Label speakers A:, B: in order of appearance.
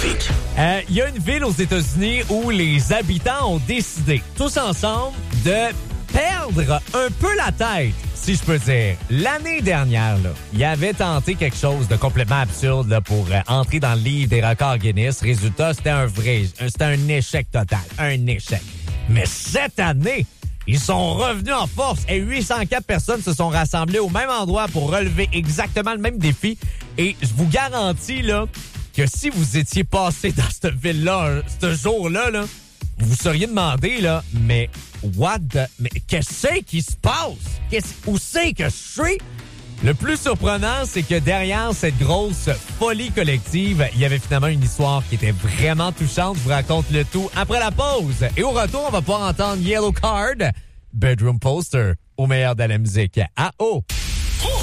A: trafic.
B: Il y a une ville aux États-Unis où les habitants ont décidé, tous ensemble, de perdre un peu la tête, si je peux dire. L'année dernière, là, il avait tenté quelque chose de complètement absurde là, pour entrer dans le livre des records Guinness. Résultat, c'était un échec total. Un échec. Mais cette année, ils sont revenus en force et 804 personnes se sont rassemblées au même endroit pour relever exactement le même défi. Et je vous garantis là, que si vous étiez passé dans cette ville-là, ce jour-là, là, vous vous seriez demandé, là, mais mais qu'est-ce qui se passe? Où c'est que je suis? Le plus surprenant, c'est que derrière cette grosse folie collective, il y avait finalement une histoire qui était vraiment touchante. Je vous raconte le tout après la pause. Et au retour, on va pouvoir entendre Yellow Card, Bedroom Poster, au meilleur de la musique. Ah oh!